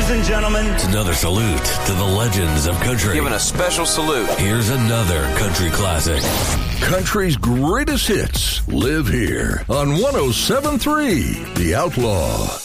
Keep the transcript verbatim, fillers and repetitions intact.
Ladies and gentlemen. It's another salute to the legends of country. Giving a special salute. Here's another country classic. Country's greatest hits live here on one oh seven point three The Outlaw.